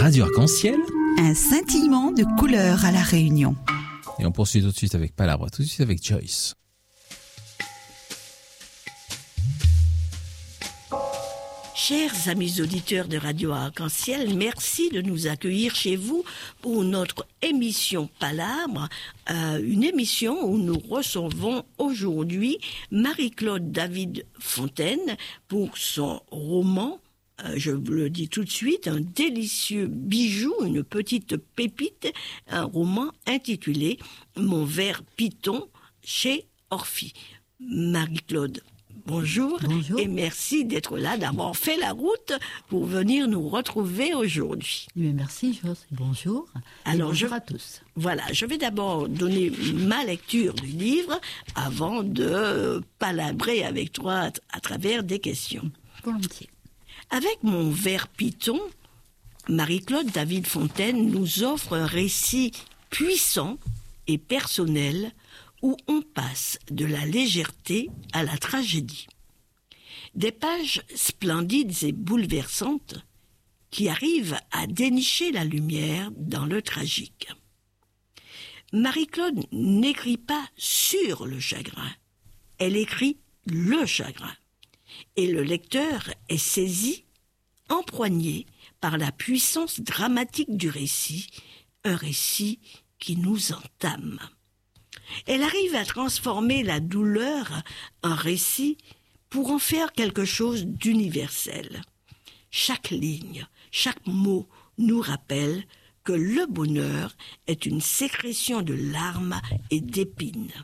Radio Arc-en-Ciel. Un scintillement de couleurs à La Réunion. Et on poursuit tout de suite avec Palabre, tout de suite avec Joyce. Chers amis auditeurs de Radio Arc-en-Ciel, merci de nous accueillir chez vous pour notre émission Palabre, une émission où nous recevons aujourd'hui Marie-Claude David Fontaine pour son roman, je vous le dis tout de suite, un délicieux bijou, une petite pépite, un roman intitulé Mon ver Python chez Orphie. Marie-Claude, bonjour. Bonjour. Et merci d'être là, d'avoir fait la route pour venir nous retrouver aujourd'hui. Mais merci, Joss. Bonjour. Alors, bonjour à tous. Voilà, je vais d'abord donner ma lecture du livre avant de palabrer avec toi à travers des questions. Volontiers. Avec Mon ver Python, Marie-Claude David Fontaine nous offre un récit puissant et personnel où on passe de la légèreté à la tragédie. Des pages splendides et bouleversantes qui arrivent à dénicher la lumière dans le tragique. Marie-Claude n'écrit pas sur le chagrin, elle écrit le chagrin. Et le lecteur est saisi, empoigné par la puissance dramatique du récit, un récit qui nous entame. Elle arrive à transformer la douleur en récit pour en faire quelque chose d'universel. Chaque ligne, chaque mot nous rappelle que le bonheur est une sécrétion de larmes et d'épines.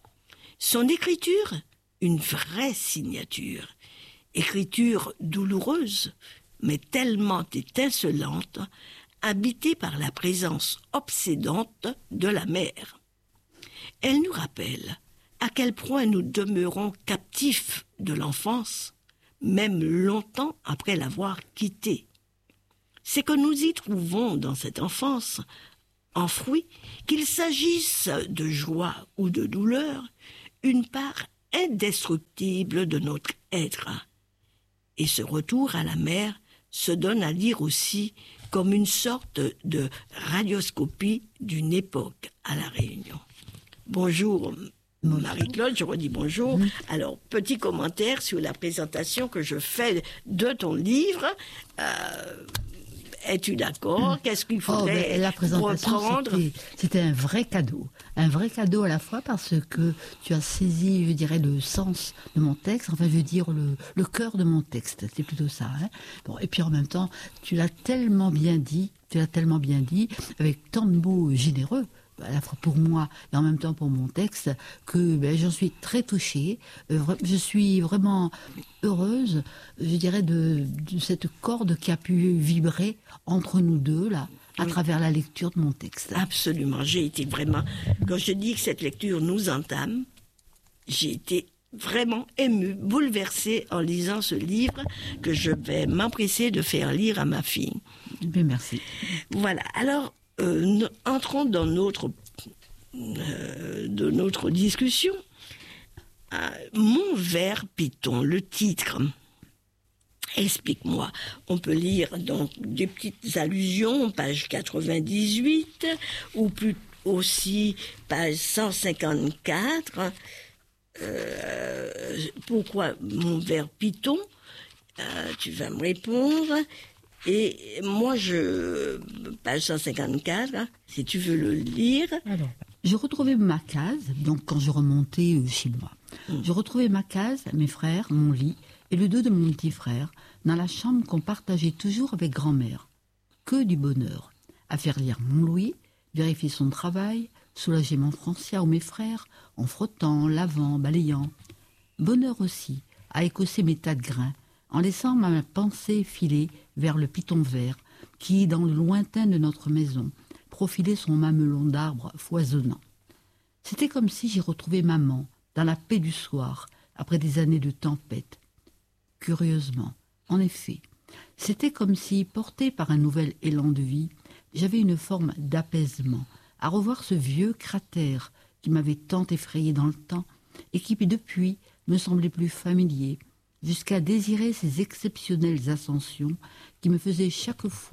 Son écriture, une vraie signature. Écriture douloureuse, mais tellement étincelante, habitée par la présence obsédante de la mère. Elle nous rappelle à quel point nous demeurons captifs de l'enfance, même longtemps après l'avoir quittée. C'est que nous y trouvons dans cette enfance, enfouie, qu'il s'agisse de joie ou de douleur, une part indestructible de notre être. Et ce retour à la mère se donne à lire aussi comme une sorte de radioscopie d'une époque à La Réunion. Bonjour Marie-Claude, je redis bonjour. Alors, petit commentaire sur la présentation que je fais de ton livre. Es-tu d'accord? Qu'est-ce qu'il faudrait la présentation, reprendre? C'était un vrai cadeau. Un vrai cadeau à la fois parce que tu as saisi, je dirais, le sens de mon texte, enfin, je veux dire, le cœur de mon texte. C'est plutôt ça. Hein. Bon, et puis en même temps, tu l'as tellement bien dit, avec tant de mots généreux, à la fois pour moi et en même temps pour mon texte, que j'en suis très touchée. Je suis vraiment heureuse, je dirais, de cette corde qui a pu vibrer entre nous deux, là, à travers la lecture de mon texte. Absolument. J'ai été vraiment... Quand je dis que cette lecture nous entame, j'ai été vraiment émue, bouleversée en lisant ce livre que je vais m'empresser de faire lire à ma fille. Bien, merci. Voilà. Alors, entrons dans notre discussion. Mon ver Python, le titre. Explique-moi. On peut lire donc des petites allusions, page 98, ou plus aussi page 154. Pourquoi mon ver Python? Tu vas me répondre. Et moi, page 154, si tu veux le lire. Alors, je retrouvais ma case, donc quand je remontais chez moi. Je retrouvais ma case, mes frères, mon lit et le dos de mon petit frère dans la chambre qu'on partageait toujours avec grand-mère. Que du bonheur. À faire lire mon Louis, vérifier son travail, soulager mon Francia ou mes frères en frottant, lavant, balayant. Bonheur aussi à écosser mes tas de grains, en laissant ma pensée filer vers le python vert qui, dans le lointain de notre maison, profilait son mamelon d'arbres foisonnant. C'était comme si j'y retrouvais maman, dans la paix du soir, après des années de tempête. Curieusement, en effet, c'était comme si, porté par un nouvel élan de vie, j'avais une forme d'apaisement, à revoir ce vieux cratère qui m'avait tant effrayé dans le temps et qui, depuis, me semblait plus familier, jusqu'à désirer ces exceptionnelles ascensions qui me faisaient chaque fois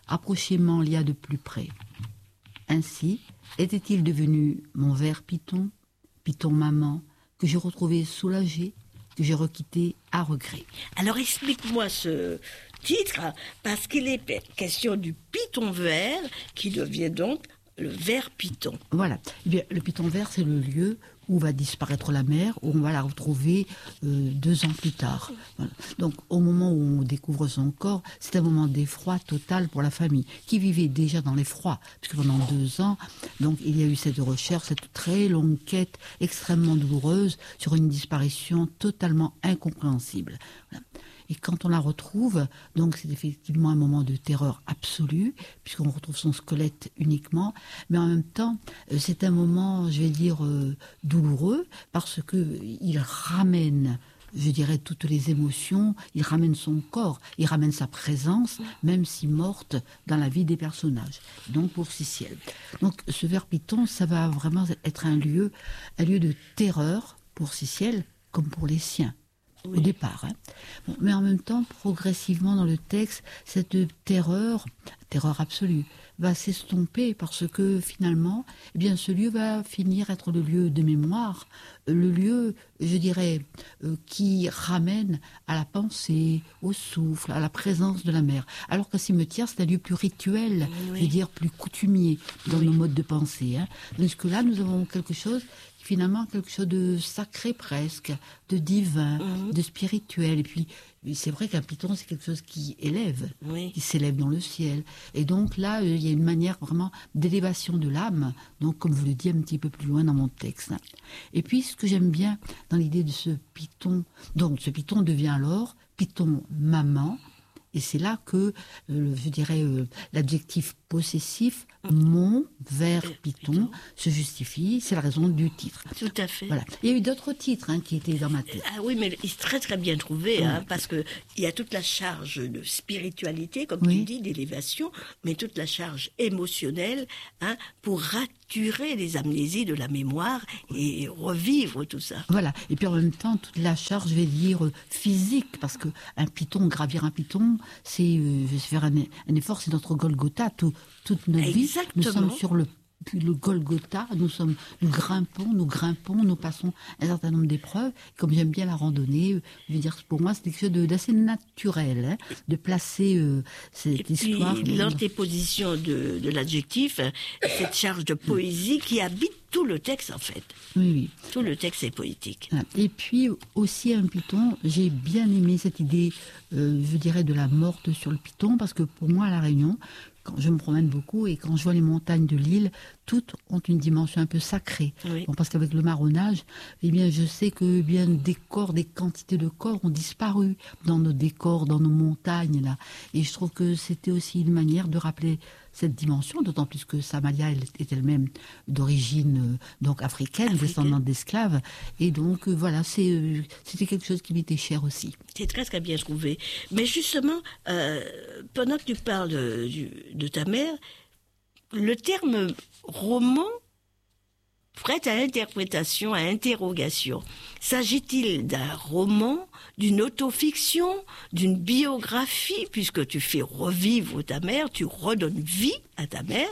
approchement l'y a de plus près. Ainsi, était-il devenu mon ver Python, Python maman, que j'ai retrouvé soulagé, que j'ai requitté à regret. Alors explique-moi ce titre, parce qu'il est question du python vert qui devient donc le ver python. Voilà. Eh bien, le python vert, c'est le lieu où va disparaître la mère, où on va la retrouver 2 ans plus tard. Voilà. Donc, au moment où on découvre son corps, c'est un moment d'effroi total pour la famille, qui vivait déjà dans l'effroi, puisque pendant 2 ans, donc, il y a eu cette recherche, cette très longue quête extrêmement douloureuse sur une disparition totalement incompréhensible. Voilà. Et quand on la retrouve, donc c'est effectivement un moment de terreur absolue, puisqu'on retrouve son squelette uniquement, mais en même temps, c'est un moment, je vais dire, douloureux, parce que il ramène, je dirais, toutes les émotions, il ramène son corps, il ramène sa présence, même si morte, dans la vie des personnages. Donc pour Siciel. Donc ce ver Python, ça va vraiment être un lieu de terreur pour Siciel, comme pour les siens. Au départ. Hein. Bon, mais en même temps, progressivement dans le texte, cette terreur absolue, va s'estomper parce que finalement, eh bien, ce lieu va finir être le lieu de mémoire, le lieu, je dirais, qui ramène à la pensée, au souffle, à la présence de la mère. Alors qu'un cimetière, c'est un lieu plus rituel, je veux dire, plus coutumier dans nos modes de pensée. Hein. Parce que là, nous avons quelque chose de sacré presque, de divin, de spirituel. Et puis, c'est vrai qu'un python, c'est quelque chose qui élève, qui s'élève dans le ciel. Et donc là, il y a une manière vraiment d'élévation de l'âme, donc comme je le dis un petit peu plus loin dans mon texte. Et puis, ce que j'aime bien dans l'idée de ce python, donc ce python devient alors python maman, et c'est là que, je dirais, l'adjectif possessif, mon ver Python, se justifie. C'est la raison du titre. Tout à fait. Voilà. Il y a eu d'autres titres qui étaient dans ma tête. Ah oui, mais il est très très bien trouvé, parce que il y a toute la charge de spiritualité, comme tu dis, d'élévation, mais toute la charge émotionnelle, pour raturer les amnésies de la mémoire et revivre tout ça. Voilà. Et puis en même temps, toute la charge, je vais dire, physique, parce que un python, gravir un python, c'est, je vais faire un effort, c'est notre Golgotha, toute notre vie. Nous sommes sur le Golgotha, nous grimpons, nous passons un certain nombre d'épreuves. Comme j'aime bien la randonnée, je veux dire, pour moi, c'est quelque chose d'assez naturel, de placer cette histoire. Et puis, l'antéposition de l'adjectif, cette charge de poésie qui habite tout le texte, en fait. Oui. Tout le texte est poétique. Et puis, aussi, un python, j'ai bien aimé cette idée, je dirais, de la morte sur le python, parce que pour moi, à La Réunion, quand je me promène beaucoup et quand je vois les montagnes de l'île, toutes ont une dimension un peu sacrée. Bon, parce qu'avec le marronnage, eh bien, je sais que des quantités de corps ont disparu dans nos décors, dans nos montagnes là. Et je trouve que c'était aussi une manière de rappeler cette dimension, d'autant plus que Samalia est elle-même d'origine donc africaine, descendante d'esclaves. Et donc voilà, c'était quelque chose qui m'était cher aussi. C'est très très bien trouvé. Mais justement, pendant que tu parles de ta mère, le terme roman prête à interprétation, à interrogation. S'agit-il d'un roman, d'une autofiction, d'une biographie, puisque tu fais revivre ta mère, tu redonnes vie à ta mère,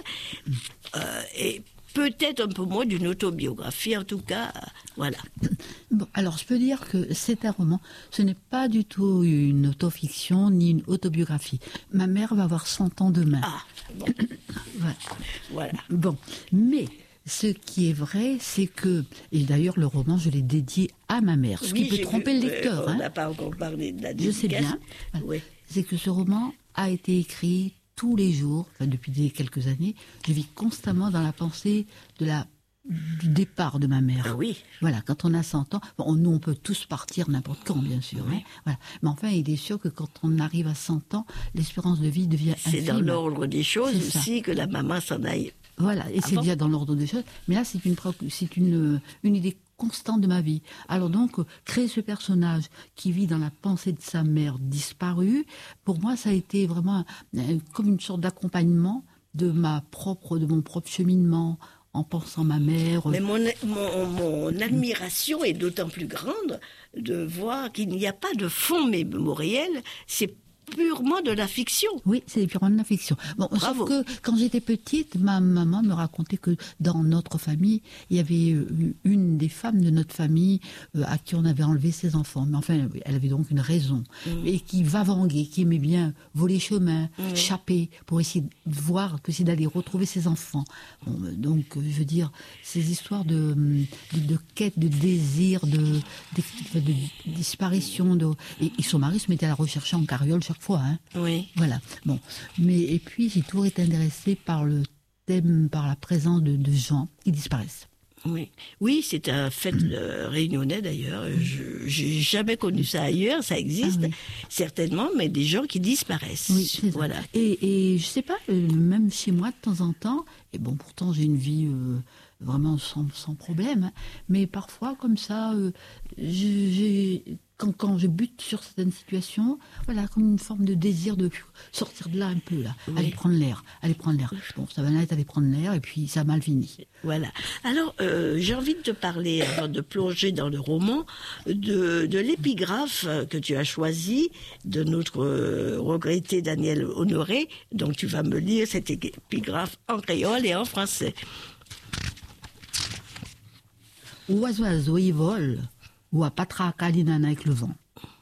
et peut-être un peu moins d'une autobiographie, en tout cas, voilà. Bon, alors je peux dire que c'est un roman, ce n'est pas du tout une autofiction ni une autobiographie. Ma mère va avoir 100 ans demain. Ah, bon. Voilà. Bon, mais ce qui est vrai, c'est que, et d'ailleurs le roman, je l'ai dédié à ma mère, ce qui peut tromper le lecteur. On n'a pas encore parlé de la dédicace. Je sais bien. Voilà. C'est que ce roman a été écrit tous les jours, depuis quelques années. Je vis constamment dans la pensée du départ de ma mère. Ah oui. Voilà, quand on a 100 ans, nous on peut tous partir n'importe quand, bien sûr. Oui. Voilà. Mais enfin, il est sûr que quand on arrive à 100 ans, l'espérance de vie devient infime. C'est dans l'ordre des choses aussi que la maman s'en aille. Voilà, et c'est déjà dans l'ordre des choses. Mais là, c'est une idée constante de ma vie. Alors donc, créer ce personnage qui vit dans la pensée de sa mère disparue, pour moi, ça a été vraiment comme une sorte d'accompagnement de mon propre cheminement, en pensant ma mère. Mais mon admiration est d'autant plus grande de voir qu'il n'y a pas de fond mémoriel. C'est purement de la fiction. Oui, c'est purement de la fiction. Bon, Bravo. sauf que quand j'étais petite, ma maman me racontait que dans notre famille, il y avait une des femmes de notre famille à qui on avait enlevé ses enfants. Mais enfin, elle avait donc une raison. Et qui vavanguait, qui aimait bien voler chemin, chapper, pour essayer de voir, pour essayer d'aller retrouver ses enfants. Bon, donc, je veux dire, ces histoires de quête, de désir, de disparition. Et son mari se mettait à la rechercher en carriole chaque fois. Hein. Oui. Voilà. Bon. Et puis, j'ai toujours été intéressée par le thème, par la présence de gens qui disparaissent. Oui, c'est un fait réunionnais d'ailleurs. J'ai jamais connu ça ailleurs. Ça existe certainement, mais des gens qui disparaissent. Oui, c'est ça. Voilà. Et je sais pas, même chez moi de temps en temps. Et bon, pourtant j'ai une vie vraiment sans problème. Hein, mais parfois, comme ça, quand je bute sur certaines situations, voilà, comme une forme de désir de sortir de là un peu, là, aller prendre l'air. Bon, ça va être aller prendre l'air et puis ça a mal fini. Voilà. Alors, j'ai envie de te parler, avant de plonger dans le roman, de l'épigraphe que tu as choisie, de notre regretté Daniel Honoré. Donc, tu vas me lire cette épigraphe en créole et en français. Oiseau y vole, ou à patracalinana avec le vent.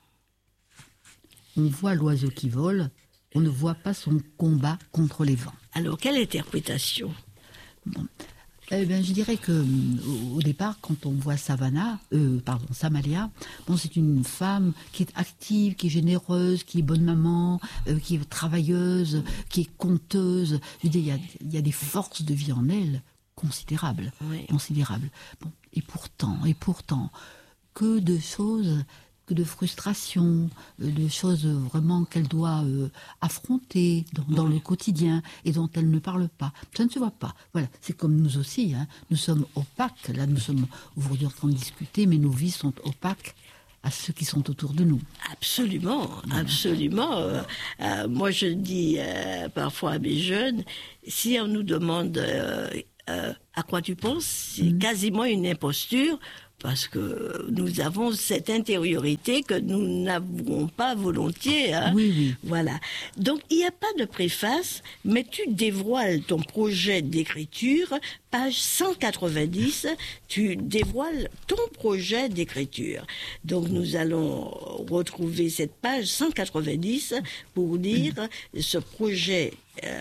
On voit l'oiseau qui vole, on ne voit pas son combat contre les vents. Alors, quelle interprétation? Bon. Eh bien, je dirais que au départ, quand on voit Samalia, bon, c'est une femme qui est active, qui est généreuse, qui est bonne maman, qui est travailleuse, qui est conteuse. Je veux dire, il y a des forces de vie en elle considérables. Bon, et pourtant, que de choses, que de frustrations, de choses vraiment qu'elle doit affronter dans le quotidien et dont elle ne parle pas. Ça ne se voit pas. Voilà, c'est comme nous aussi. Hein. Nous sommes opaques. Là, nous sommes aujourd'hui en train de discuter, mais nos vies sont opaques à ceux qui sont autour de nous. Absolument, absolument. Moi, je dis parfois à mes jeunes, si on nous demande à quoi tu penses, c'est quasiment une imposture, parce que nous avons cette intériorité que nous n'avons pas volontiers. Hein. Oui. Voilà. Donc, il n'y a pas de préface, mais tu dévoiles ton projet d'écriture, page 190, tu dévoiles ton projet d'écriture. Donc, nous allons retrouver cette page 190 pour lire ce projet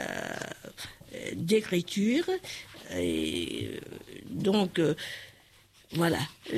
d'écriture. Et donc... Voilà.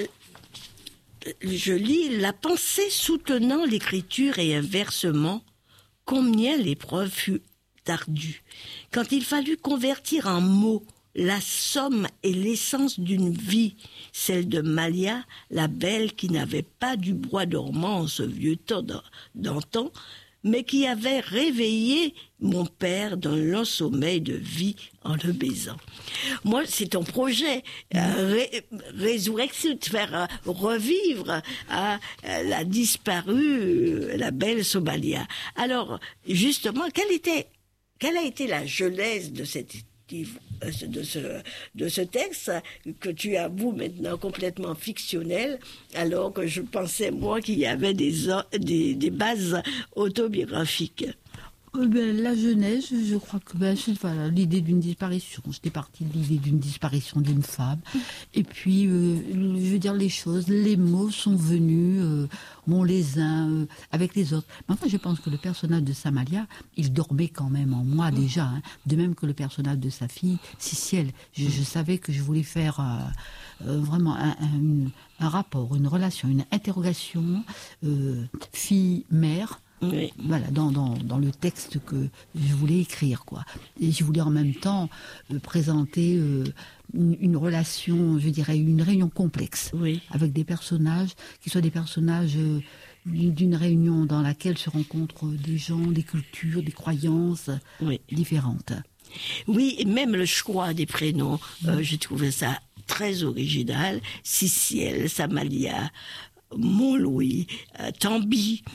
Je lis la pensée soutenant l'écriture et inversement, combien l'épreuve fut ardue. Quand il fallut convertir en mots la somme et l'essence d'une vie, celle de Malia, la belle qui n'avait pas du bois dormant en ce vieux temps d'antan, mais qui avait réveillé mon père d'un long sommeil de vie en le baisant. Moi, c'est ton projet, résurrection, de faire revivre la disparue, la belle Somalia. Alors, justement, quelle a été la jeunesse de cette de ce texte que tu avoues maintenant complètement fictionnel, alors que je pensais, moi, qu'il y avait des bases autobiographiques. La jeunesse, je crois que voilà, l'idée d'une disparition. J'étais partie de l'idée d'une disparition d'une femme. Et puis, je veux dire, les choses, les mots sont venus, les uns avec les autres. Mais enfin, je pense que le personnage de Samalia, il dormait quand même en moi déjà. Hein, de même que le personnage de sa fille, Ciciel. Je savais que je voulais faire vraiment un rapport, une relation, une interrogation fille-mère. Oui. Voilà, dans le texte que je voulais écrire, quoi. Et je voulais en même temps présenter une relation, je dirais, une réunion complexe, avec des personnages qui soient des personnages d'une réunion dans laquelle se rencontrent des gens, des cultures, des croyances différentes. Oui, et même le choix des prénoms, j'ai trouvé ça très original. Ciciel, Samalia, Montlouis, Tambi.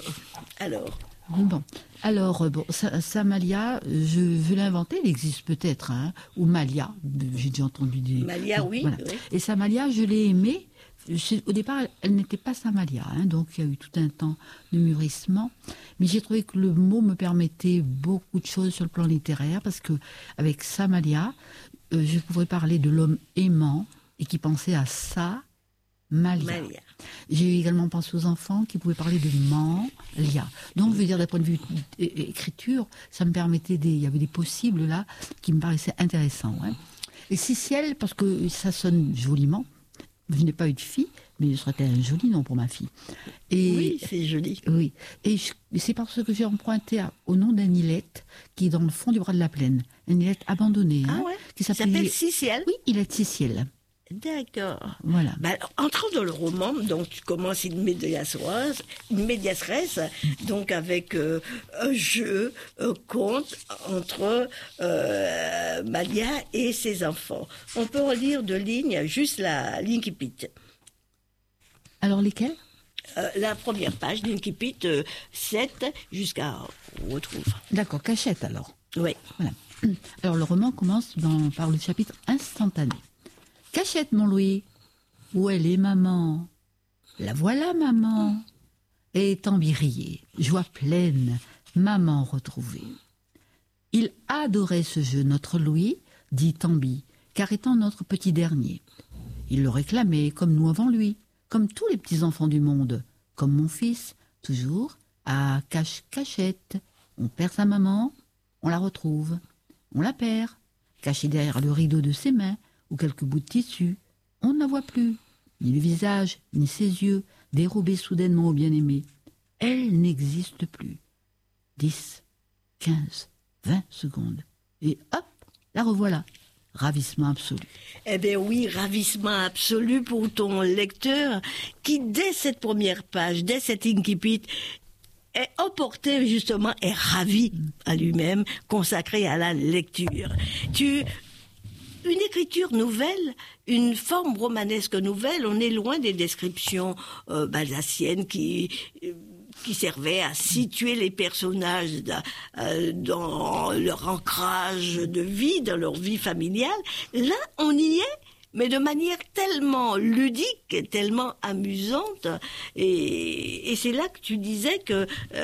Alors, Samalia, je l'ai inventé, il existe peut-être, hein, ou Malia, j'ai déjà entendu dire. Malia, oui, voilà. Oui. Et Samalia, je l'ai aimé Au départ, elle n'était pas Samalia, donc il y a eu tout un temps de mûrissement. Mais j'ai trouvé que le mot me permettait beaucoup de choses sur le plan littéraire, parce que avec Samalia, je pourrais parler de l'homme aimant et qui pensait à ça, Malia. J'ai également pensé aux enfants qui pouvaient parler de Manlia. Donc, je veux dire, d'un point de vue écriture, ça me permettait il y avait des possibles là qui me paraissaient intéressants. Et Ciciel, parce que ça sonne joliment. Je n'ai pas eu de fille, mais ce serait un joli nom pour ma fille. Et, oui, c'est joli. Oui. Et c'est parce que j'ai emprunté au nom d'un îlette qui est dans le fond du bras de la plaine. Un îlette abandonné. Ah ouais. Qui s'appelle Ciciel. Oui, îlette Ciciel. D'accord. Voilà. Entrons dans le roman, donc tu commences une medias res, donc avec un jeu, un conte entre Malia et ses enfants. On peut relire de lignes, juste l'incipit. Alors lesquels? La première page, l'incipit 7 jusqu'à on retrouve. D'accord, cachette alors. Oui. Voilà. Alors le roman commence par le chapitre instantané. Cachette, mon Louis. Où elle est, maman? La voilà, maman. Et Tambirier, joie pleine, maman retrouvée. Il adorait ce jeu, notre Louis, dit Tambi, car étant notre petit dernier. Il le réclamait, comme nous avant lui, comme tous les petits-enfants du monde, comme mon fils, toujours, à cachette. On perd sa maman, on la retrouve. On la perd, cachée derrière le rideau de ses mains, ou quelques bouts de tissu. On ne la voit plus, ni le visage, ni ses yeux, dérobés soudainement au bien-aimé. Elle n'existe plus. 10, 15, 20 secondes. Et hop, la revoilà. Ravissement absolu. Eh bien oui, ravissement absolu pour ton lecteur qui, dès cette première page, dès cet incipit, est emporté justement, est ravi à lui-même, consacré à la lecture. Une écriture nouvelle, une forme romanesque nouvelle, on est loin des descriptions balzaciennes qui servaient à situer les personnages dans leur ancrage de vie, dans leur vie familiale. Là, on y est, mais de manière tellement ludique, tellement amusante. Et c'est là que tu disais que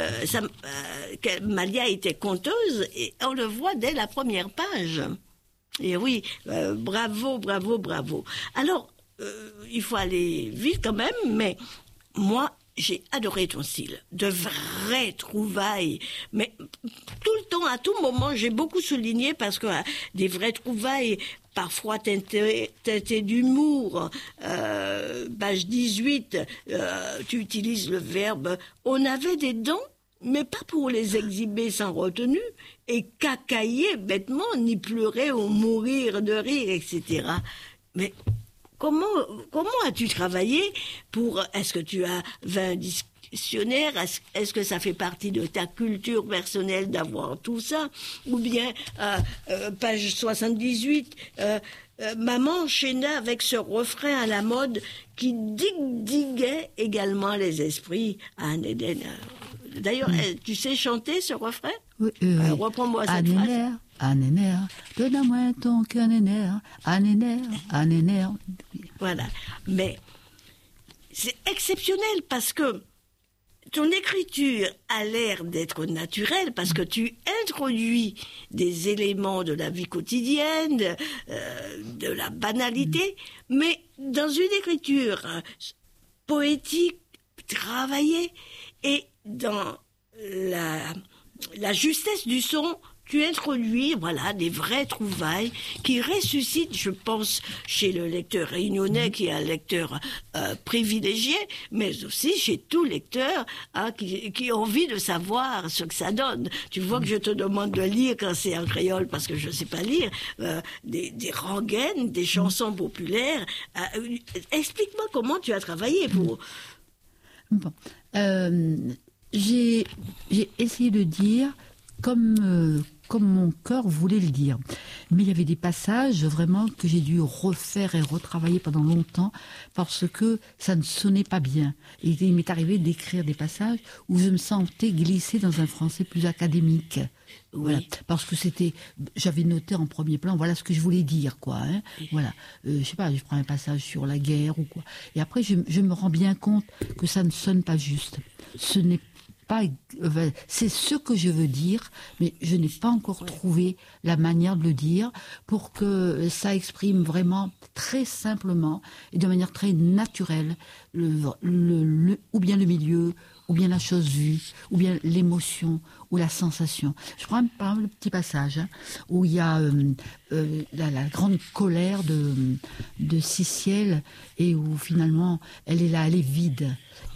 Malia était conteuse, et on le voit dès la première page. Et oui, bravo. Alors, il faut aller vite quand même, mais moi, j'ai adoré ton style. De vraies trouvailles. Mais tout le temps, à tout moment, j'ai beaucoup souligné parce que des vraies trouvailles, parfois teintées d'humour. Page 18, tu utilises le verbe « on avait des dents ». Mais pas pour les exhiber sans retenue, et cacailler bêtement, ni pleurer ou mourir de rire, etc. Mais comment as-tu travaillé pour... Est-ce que tu as 20 dictionnaires? Est-ce que ça fait partie de ta culture personnelle d'avoir tout ça? Ou bien, page 78... maman enchaînait avec ce refrain à la mode qui diguait également les esprits à un Éden. D'ailleurs, tu sais chanter ce refrain? Oui. Reprends-moi cette phrase. Anéner, donne-moi ton cœur, anéner. Voilà. Mais c'est exceptionnel parce que ton écriture a l'air d'être naturelle parce que tu introduis des éléments de la vie quotidienne, de la banalité, mais dans une écriture poétique, travaillée, et dans la justesse du son, tu introduis, des vraies trouvailles qui ressuscitent, je pense, chez le lecteur réunionnais, qui est un lecteur privilégié, mais aussi chez tout lecteur qui a envie de savoir ce que ça donne. Tu vois que je te demande de lire quand c'est en créole, parce que je ne sais pas lire, des rengaines, des chansons populaires. Explique-moi comment tu as travaillé pour... Bon. J'ai essayé de dire comme mon cœur voulait le dire. Mais il y avait des passages vraiment que j'ai dû refaire et retravailler pendant longtemps parce que ça ne sonnait pas bien. Et il m'est arrivé d'écrire des passages où je me sentais glisser dans un français plus académique. Oui. Voilà, parce que j'avais noté en premier plan, voilà ce que je voulais dire, quoi. Hein. Voilà, je sais pas, je prends un passage sur la guerre ou quoi. Et après, je me rends bien compte que ça ne sonne pas juste. Ce n'est pas, c'est ce que je veux dire, mais je n'ai pas encore trouvé la manière de le dire pour que ça exprime vraiment très simplement et de manière très naturelle ou bien le milieu, ou bien la chose vue, ou bien l'émotion, ou la sensation. Je prends par exemple le petit passage où il y a la grande colère de Cissiel et où finalement elle est là, elle est vide,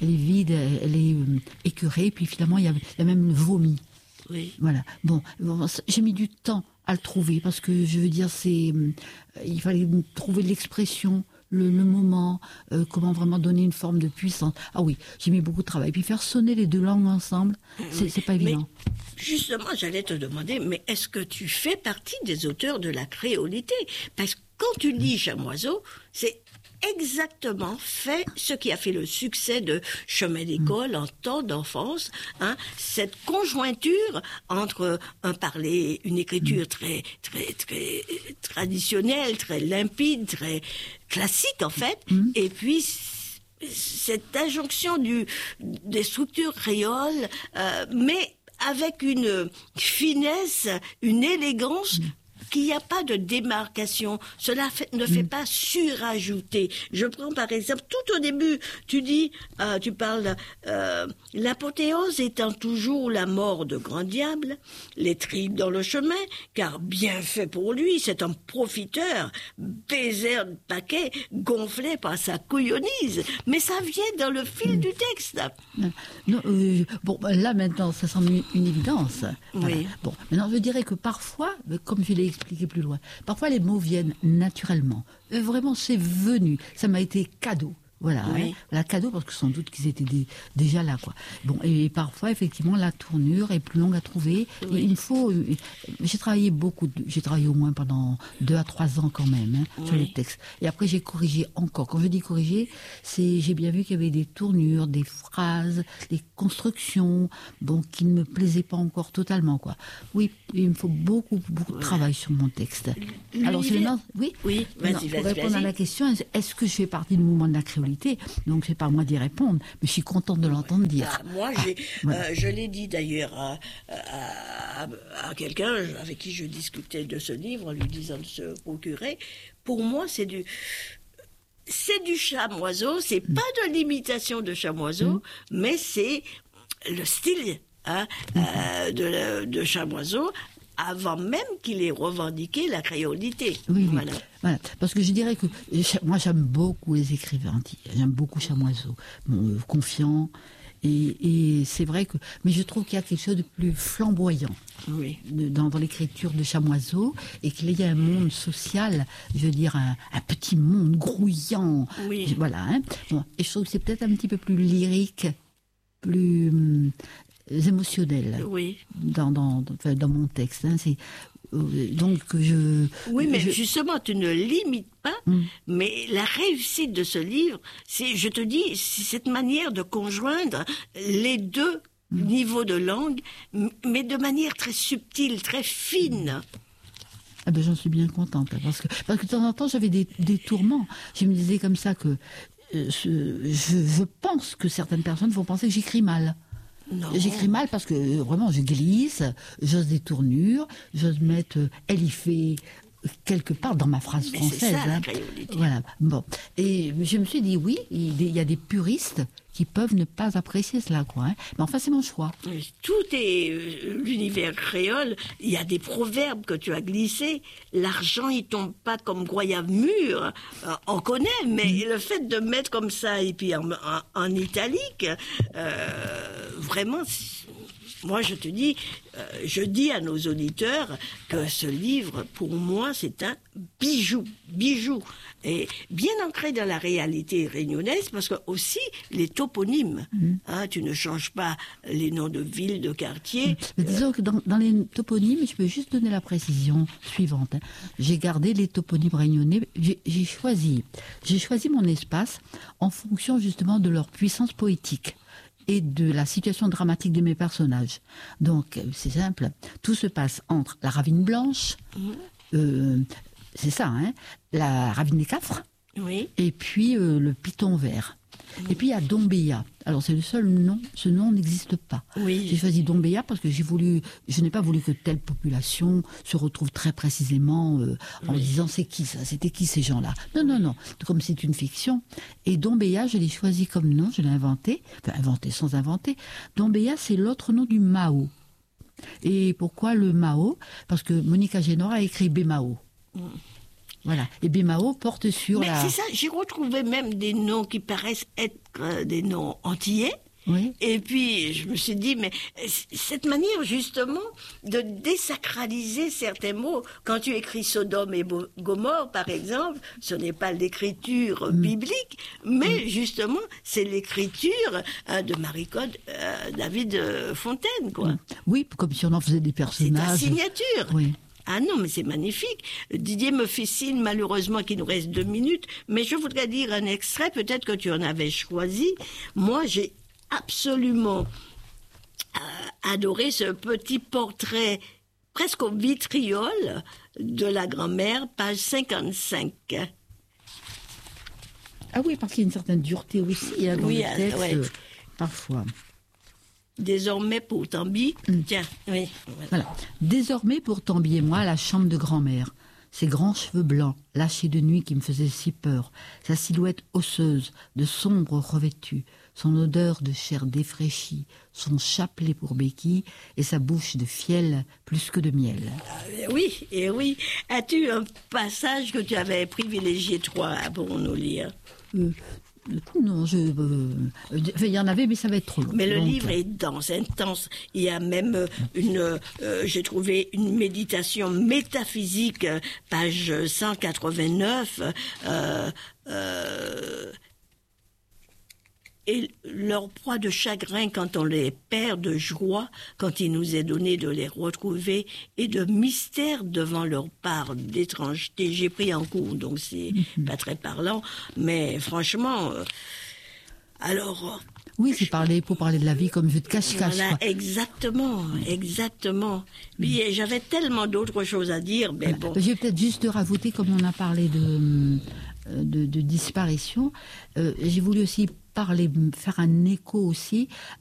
elle est écœurée, puis finalement il y a même le vomi. Oui. Voilà. Bon, j'ai mis du temps à le trouver parce que je veux dire il fallait trouver l'expression. Le moment, comment vraiment donner une forme de puissance. Ah oui, j'ai mis beaucoup de travail. Puis faire sonner les deux langues ensemble, c'est pas évident. Mais justement, j'allais te demander, mais est-ce que tu fais partie des auteurs de la créolité? Parce que quand tu lis Chamoiseau, c'est exactement fait ce qui a fait le succès de Chemin d'école en temps d'enfance, hein, cette conjointure entre un parler, une écriture très traditionnelle, très limpide, très classique en fait, et puis cette injonction des structures créoles, mais avec une finesse, une élégance, qu'il n'y a pas de démarcation. Cela ne fait pas surajouter. Je prends par exemple, tout au début, tu parles, l'apothéose étant toujours la mort de grand diable, les tripes dans le chemin, car bien fait pour lui, c'est un profiteur, baiser de paquet, gonflé par sa couillonnise. Mais ça vient dans le fil du texte. Non, bon, là maintenant, ça semble une évidence. Voilà. Oui. Bon, maintenant je dirais que parfois, comme je l'ai expliqué plus loin, parfois les mots viennent naturellement. Vraiment, c'est venu. Ça m'a été cadeau. Voilà, Oui. hein, la cadeau, parce que sans doute qu'ils étaient déjà là, quoi. Bon, et parfois, effectivement, la tournure est plus longue à trouver. Oui. Et il faut... J'ai travaillé j'ai travaillé au moins pendant 2 à 3 ans quand même, hein, sur les textes. Et après, j'ai corrigé encore. Quand je dis corriger, j'ai bien vu qu'il y avait des tournures, des phrases, des constructions, bon, qui ne me plaisaient pas encore totalement, quoi. Oui, il me faut beaucoup de travail sur mon texte. Alors, c'est maintenant... Oui, Oui, vas-y, pour répondre à la question, est-ce que je fais partie du mouvement de la créolité? Donc c'est pas à moi d'y répondre, mais je suis contente de l'entendre dire. Moi, voilà. je l'ai dit d'ailleurs à quelqu'un avec qui je discutais de ce livre, en lui disant de se procurer. Pour moi, c'est du Chamoiseau, c'est pas de l'imitation de Chamoiseau, mais c'est le style de Chamoiseau, avant même qu'il ait revendiqué la créolité. Oui. Voilà. Voilà. Parce que je dirais que moi j'aime beaucoup les écrivains, j'aime beaucoup Chamoiseau, confiant, et c'est vrai que, mais je trouve qu'il y a quelque chose de plus flamboyant dans l'écriture de Chamoiseau, et qu'il y a un monde social, je veux dire un petit monde grouillant, voilà. Hein. Bon, et je trouve que c'est peut-être un petit peu plus lyrique, plus émotionnel dans mon texte. Hein. Donc Oui, mais justement, tu ne limites pas, mais la réussite de ce livre, c'est cette manière de conjoindre les deux niveaux de langue, mais de manière très subtile, très fine. Ah ben, j'en suis bien contente, parce que de temps en temps, j'avais des tourments. Je me disais comme ça que je pense que certaines personnes vont penser que j'écris mal. Non. J'écris mal parce que vraiment je glisse, j'ose des tournures, j'ose mettre elle y fait quelque part dans ma phrase française. C'est ça, la créolité. Voilà. Bon. Et je me suis dit oui, il y a des puristes qui peuvent ne pas apprécier cela, quoi. Hein. Mais enfin, c'est mon choix. Tout est l'univers créole. Il y a des proverbes que tu as glissés. L'argent, il tombe pas comme goyave mûr. On connaît, mais le fait de mettre comme ça et puis en italique, vraiment, moi, je te dis, je dis à nos auditeurs que ce livre, pour moi, c'est un bijou. Et bien ancré dans la réalité réunionnaise, parce que aussi les toponymes. Tu ne changes pas les noms de villes, de quartiers. Mais disons que dans les toponymes, je peux juste donner la précision suivante. J'ai gardé les toponymes réunionnais. J'ai choisi mon espace en fonction justement de leur puissance poétique et de la situation dramatique de mes personnages. Donc, c'est simple. Tout se passe entre la Ravine Blanche, c'est ça, hein, la Ravine des Cafres, Oui. et puis le Piton Vert. Et puis il y a Dombéa. Alors c'est le seul nom, ce nom n'existe pas. Oui. J'ai choisi Dombéa parce que je n'ai pas voulu que telle population se retrouve très précisément en disant c'est qui ça, c'était qui ces gens-là. Non, comme c'est une fiction. Et Dombéa, je l'ai choisi comme nom, je l'ai inventé, enfin inventé sans inventer. Dombéa, c'est l'autre nom du Mao. Et pourquoi le Mao? Parce que Monica Génor a écrit Bémao. Voilà. Et Bémao porte sur Mais la... c'est ça, j'ai retrouvé même des noms qui paraissent être des noms antillais. Oui. Et puis, je me suis dit, mais cette manière, justement, de désacraliser certains mots, quand tu écris Sodome et Gomorrhe, par exemple, ce n'est pas l'écriture biblique, mais justement, c'est l'écriture de Marie-Code David Fontaine, quoi. Oui, comme si on en faisait des C'est ta personnages. signature. Oui. Ah non, mais c'est magnifique. Didier me fait signe, malheureusement, qu'il nous reste 2 minutes, mais je voudrais dire un extrait, peut-être que tu en avais choisi. Moi, j'ai absolument adoré ce petit portrait presque au vitriol de la grand-mère, page 55. Ah oui, parce qu'il y a une certaine dureté aussi dans Oui, le texte, ouais. parfois. Désormais, pour Tambi, tiens, oui. Voilà. Désormais, pour Tambi et moi, la chambre de grand-mère. Ses grands cheveux blancs, lâchés de nuit qui me faisaient si peur. Sa silhouette osseuse, de sombre revêtue. Son odeur de chair défraîchie. Son chapelet pour béquille et sa bouche de fiel plus que de miel. Oui, et oui. As-tu un passage que tu avais privilégié, toi, pour nous lire? Non, il y en avait, mais ça va être trop long. Mais le Donc, livre est dense, intense. Il y a même j'ai trouvé une méditation métaphysique, page 189. Et leur proie de chagrin quand on les perd, de joie quand il nous est donné de les retrouver, et de mystère devant leur part d'étrangeté. J'ai pris en cours, donc c'est pas très parlant, mais franchement, alors... Oui, c'est pour parler de la vie comme jeu de cache-cache. Voilà, quoi. exactement. Puis j'avais tellement d'autres choses à dire, mais bon. Je vais peut-être juste rajouter, comme on a parlé de disparition, j'ai voulu aussi faire un écho aussi